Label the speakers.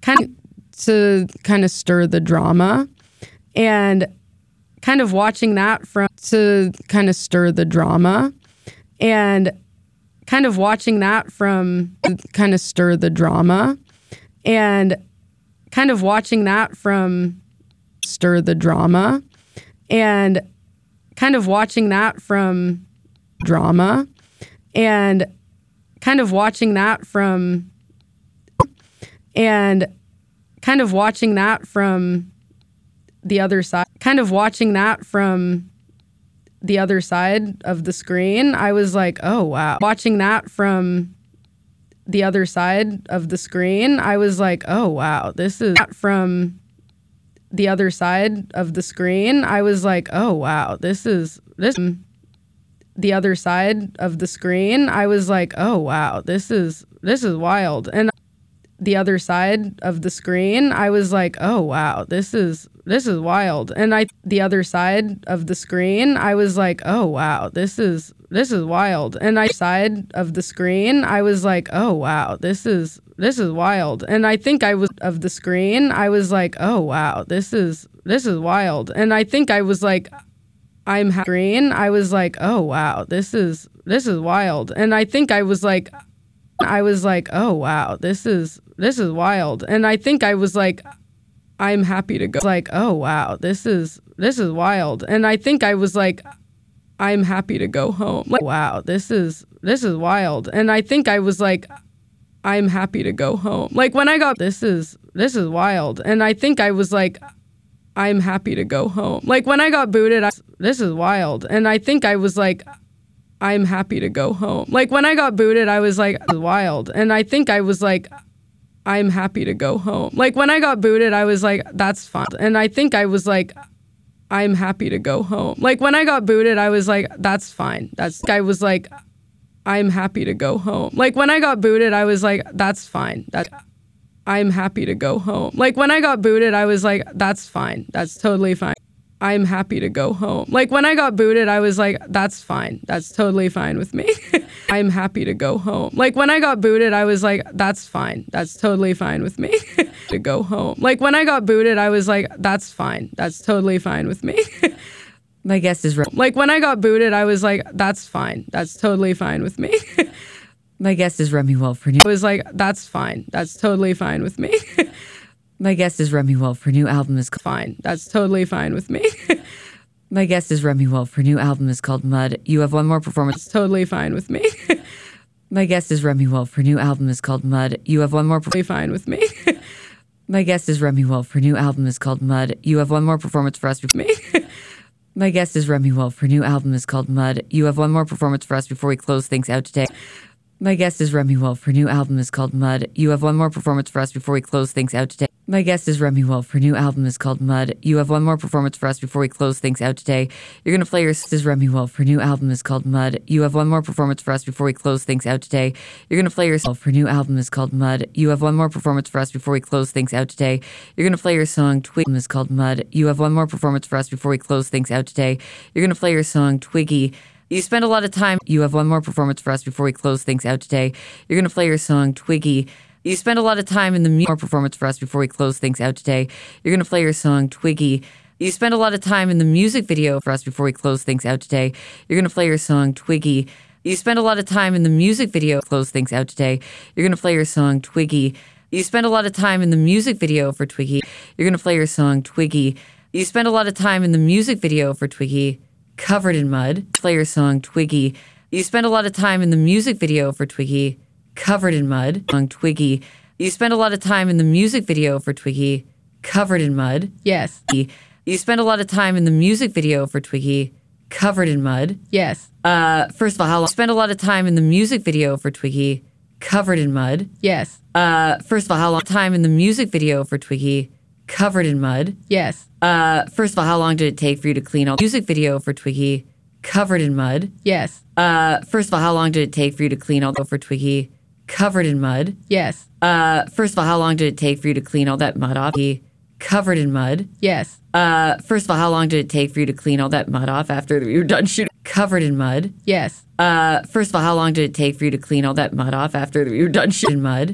Speaker 1: kind of to kind of stir the drama, and kind of watching that from to kind of stir the drama, and kind of watching that from kind of stir the drama, and kind of watching that from stir the drama, and kind of watching that from drama, and kind of watching that from and kind of watching that from the other side, kind of watching that from the other side of the screen, I was like, oh, wow. Watching that from the other side of the screen, I was like, oh, wow, this is from the other side of the screen. I was like, oh, wow, this the other side of the screen. I was like, oh, wow, this is wild. And the other side of the screen, I was like, oh, wow, this is wild. And the other side of the screen, I was like, oh, wow, this is wild. And side of the screen, I was like, oh, wow, this is wild. And I think I was of the screen, I was like, oh, wow, this is wild. And I think I was like, I'm green. I was like, oh, wow, this is wild. And I think I was like, oh, wow, this is wild. And I think I was like, I'm happy to go. Like, oh, wow, this is wild. And I think I was like, I'm happy to go home. Like, wow, this is wild. And I think I was like, I'm happy to go home. Like when I got this is wild. And I think I was like, I'm happy to go home. Like when I got booted, this is wild. And I think I was like, I'm happy to go home. Like when I got booted, I was like, wild. And I think I was like, I'm happy to go home. Like when I got booted, I was like, that's fine. And I think I was like, I'm happy to go home. Like when I got booted, I was like, that's fine. I was like, I'm happy to go home. Like when I got booted, I was like, that's fine. I'm happy to go home. Like when I got booted, I was like, that's fine. That's totally fine. I'm happy to go home. Like when I got booted, I was like, that's fine. That's totally fine with me. I'm happy to go home. Like when I got booted, I was like, that's fine. That's totally fine with me. To go home. Like when I got booted, I was like, that's fine. That's totally fine with me.
Speaker 2: My guest is
Speaker 1: like when I got booted, I was like, that's fine. That's totally fine with me.
Speaker 2: My guest is Remi Wolf for new.
Speaker 1: I was like, that's fine. That's totally fine with me.
Speaker 2: My guest is Remi Wolf for new album is
Speaker 1: fine. That's totally fine with me.
Speaker 2: My guest is Remi Wolf for new album is called Mud. You have one more performance.
Speaker 1: It's totally fine with me.
Speaker 2: My guest is Remi Wolf for new album is called Mud. You have one more.
Speaker 1: Totally fine with me.
Speaker 2: My guest is Remi Wolf for new album is called Mud. You have one more performance for us.
Speaker 1: Me.
Speaker 2: My guest is Remi Wolf for new album is called Mud. You have one more performance for us before we close things out today. My guest is Remi Wolf for new album is called Mud. You have one more performance for us before we close things out today. My guest is Remi Wolf for new album is called Mud. You have one more performance for us before we close things out today. You're gonna play your is Remi Wolf for new album is called Mud. You have one more performance for us before we close things out today. You're gonna play yourself for new album is called Mud. You have one more performance for us before we close things out today. You're gonna play your song Twiggy is called Mud. You have one more performance for us before we close things out today. You're gonna play your song Twiggy. You spend a lot of time. You have one more performance for us before we close things out today. You're going to play your song Twiggy. You spend a lot of time in the more performance for us before we close things out today. You're going to play your song Twiggy. You spend a lot of time in the music video for us before we close things out today. You're going to play your song Twiggy. You spend a lot of time in the music video close things out today. You're going to play your song Twiggy. You spend a lot of time in the music video for Twiggy. You're going to play your song Twiggy. You spend a lot of time in the music video for Twiggy. Covered in Mud. Play your song Twiggy. You spend a lot of time in the music video for Twiggy. Covered in Mud. Song Twiggy. You spend a lot of time in the music video for Twiggy. Covered in Mud.
Speaker 1: Yes.
Speaker 2: You spend a lot of time in the music video for Twiggy. Covered in Mud.
Speaker 1: Yes.
Speaker 2: First of all, how long? Spend a lot of time in the music video for Twiggy. Covered in Mud.
Speaker 1: Yes.
Speaker 2: First of all, how long? Time in the music video for Twiggy. Covered in Mud.
Speaker 1: Yes.
Speaker 2: First of all, how long did it take for you to clean all music video for Twiggy? Covered in Mud.
Speaker 1: Yes.
Speaker 2: First of all, how long did it take for you to clean all for Twiggy? Covered in Mud.
Speaker 1: Yes.
Speaker 2: First of all, how long did it take for you to clean all that mud off? Covered in mud.
Speaker 1: Yes.
Speaker 2: First of all, how long did it take for you to clean all that mud off after you were done shooting? Covered in mud.
Speaker 1: Yes.
Speaker 2: First of all, how long did it take for you to clean all that mud off after you were done shooting mud?